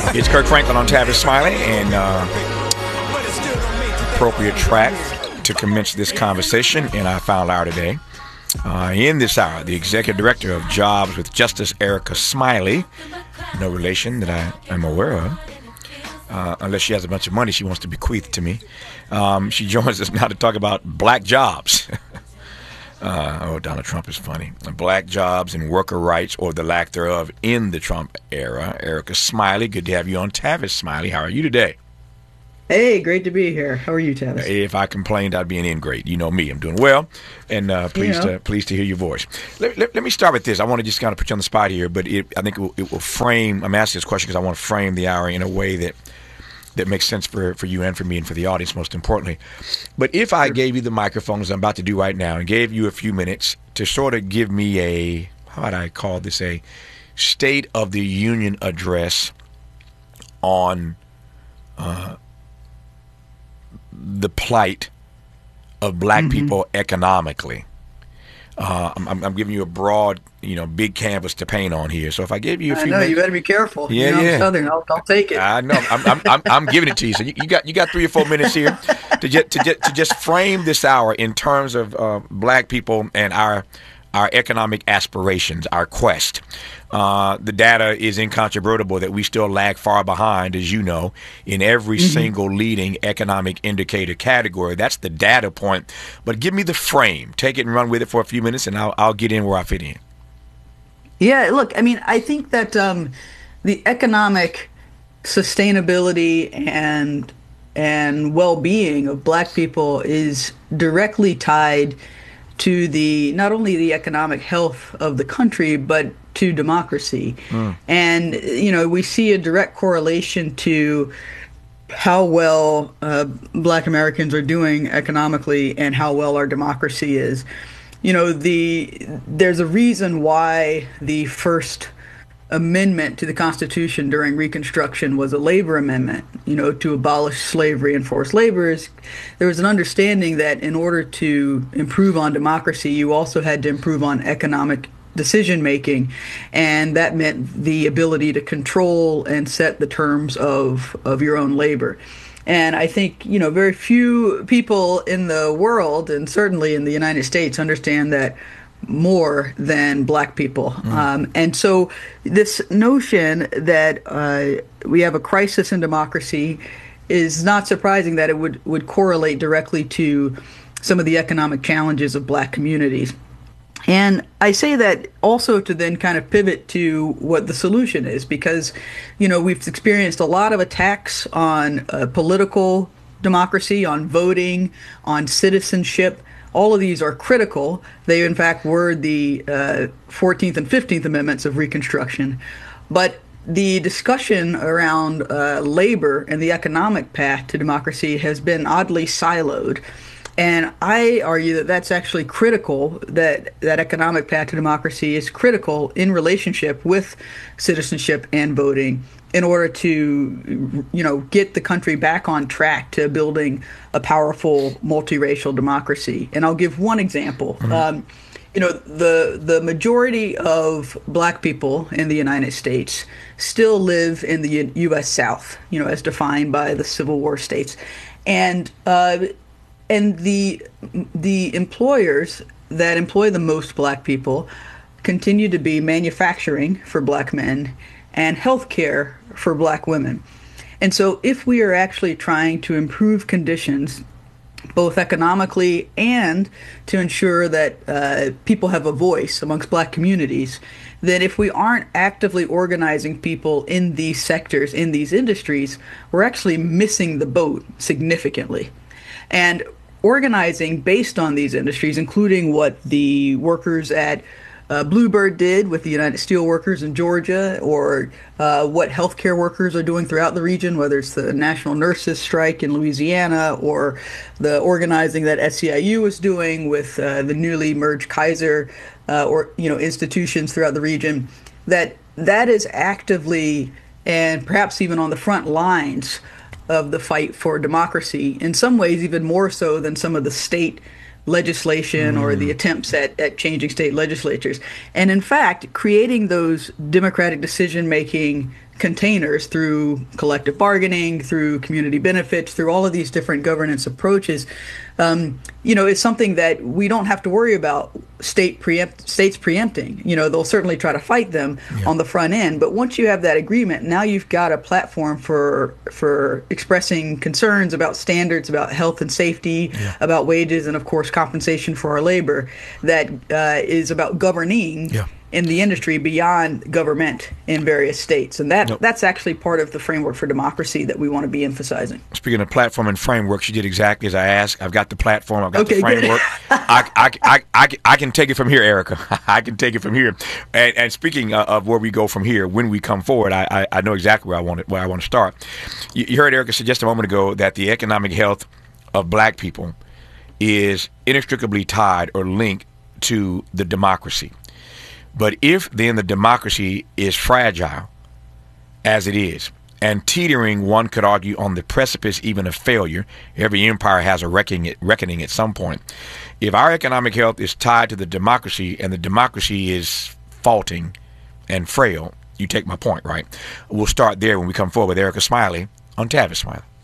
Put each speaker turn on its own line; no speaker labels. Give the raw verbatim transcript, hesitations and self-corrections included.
It's Kirk Franklin on Tavis Smiley, and uh, appropriate track to commence this conversation in our final hour today. Uh, in this hour, the Executive Director of Jobs with Justice, Erica Smiley, no relation that I am aware of, uh, unless she has a bunch of money she wants to bequeath to me. Um, she joins us now to talk about black jobs. Uh, oh, Donald Trump is funny. Black jobs and worker rights, or the lack thereof, in the Trump era. Erica Smiley, good to have you on. Tavis Smiley, how are you today?
Hey, great to be here. How are you, Tavis?
If I complained, I'd be an ingrate. You know me. I'm doing well, and uh, pleased,
you know.
to, pleased to hear your voice. Let, let, let me start with this. I want to just kind of put you on the spot here, but it, I think it will, it will frame, I'm asking this question because I want to frame the hour in a way that that makes sense for, for you and for me and for the audience, most importantly. But if I gave you the microphone, as I'm about to do right now, and gave you a few minutes to sort of give me a, how would I call this, a State of the Union address on uh, the plight of black mm-hmm. people economically. Uh, I'm, I'm giving you a broad, you know, big canvas to paint on here. So if I gave you a few
I know,
minutes,
you better be careful.
Yeah,
you know,
yeah.
I'm Southern. I'll, I'll take it.
I know. I'm, I'm, I'm, I'm giving it to you. So you, you got you got three or four minutes here to just to just, to just frame this hour in terms of uh, black people and our our economic aspirations, our quest. Uh, the data is incontrovertible that we still lag far behind, as you know, in every mm-hmm. single leading economic indicator category. That's the data point. But give me the frame. Take it and run with it for a few minutes, and I'll, I'll get in where I fit in.
Yeah, look, I mean, I think that um, the economic sustainability and and well-being of black people is directly tied to the not only the economic health of the country, but to democracy. Mm. And, you know, we see a direct correlation to how well uh, black Americans are doing economically and how well our democracy is. You know, the there's a reason why the first amendment to the Constitution during Reconstruction was a labor amendment, you know, to abolish slavery and forced labor. There was an understanding that in order to improve on democracy, you also had to improve on economic decision making, and that meant the ability to control and set the terms of of your own labor. And I think, you know, very few people in the world, and certainly in the United States, understand that more than black people. Mm. Um, and so this notion that uh, we have a crisis in democracy is not surprising that it would, would correlate directly to some of the economic challenges of black communities. And I say that also to then kind of pivot to what the solution is, because, you know, we've experienced a lot of attacks on uh, political democracy, on voting, on citizenship. All of these are critical. They, in fact, were the uh, fourteenth and fifteenth Amendments of Reconstruction. But the discussion around uh, labor and the economic path to democracy has been oddly siloed. And I argue that that's actually critical, that that economic path to democracy is critical in relationship with citizenship and voting in order to, you know, get the country back on track to building a powerful multiracial democracy. And I'll give one example. Mm-hmm. Um, you know, the the majority of black people in the United States still live in the U S South, you know, as defined by the Civil War states. And uh, and the the employers that employ the most black people continue to be manufacturing for black men and healthcare for black women. And so if we are actually trying to improve conditions, both economically and to ensure that uh, people have a voice amongst black communities, then if we aren't actively organizing people in these sectors, in these industries, we're actually missing the boat significantly. And organizing based on these industries, including what the workers at Uh, Bluebird did with the United Steelworkers in Georgia, or uh, what healthcare workers are doing throughout the region, whether it's the National Nurses Strike in Louisiana or the organizing that S E I U is doing with uh, the newly merged Kaiser uh, or you know institutions throughout the region. That that is actively and perhaps even on the front lines of the fight for democracy. In some ways, even more so than some of the state legislation mm. or the attempts at, at changing state legislatures. And in fact, creating those democratic decision-making containers through collective bargaining, through community benefits, through all of these different governance approaches, um, you know, is something that we don't have to worry about state preempt states preempting. You know, they'll certainly try to fight them yeah. on the front end, but once you have that agreement, now you've got a platform for for expressing concerns about standards, about health and safety, yeah. about wages, and of course compensation for our labor that uh, is about governing. Yeah. in the industry beyond government in various states. And that nope. that's actually part of the framework for democracy that we want to be emphasizing.
Speaking of platform and frameworks, you did exactly as I asked. I've got the platform. I've got okay, the framework. I, I, I, I, I can take it from here, Erica. I can take it from here. And, and speaking of where we go from here, when we come forward, I, I, I know exactly where I want to, where I want to start. You, you heard Erica suggest a moment ago that the economic health of black people is inextricably tied or linked to the democracy. But if then the democracy is fragile, as it is, and teetering, one could argue, on the precipice even of failure, every empire has a reckoning, reckoning at some point. If our economic health is tied to the democracy and the democracy is faulting and frail, you take my point, right? We'll start there when we come forward with Erica Smiley on Tavis Smiley.